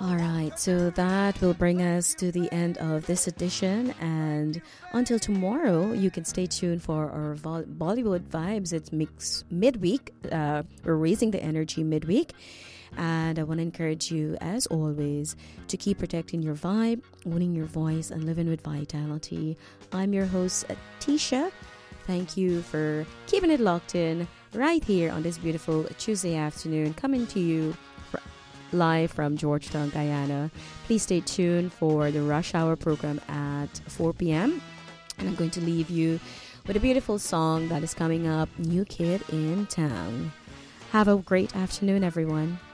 All right, so that will bring us to the end of this edition. And until tomorrow, you can stay tuned for our Bollywood vibes. It's midweek. We're raising the energy midweek. And I want to encourage you, as always, to keep protecting your vibe, owning your voice, and living with vitality. I'm your host, Tisha. Thank you for keeping it locked in right here on this beautiful Tuesday afternoon, coming to you live from Georgetown, Guyana. Please stay tuned for the Rush Hour program at 4 p.m. And I'm going to leave you with a beautiful song that is coming up, New Kid in Town. Have a great afternoon, everyone.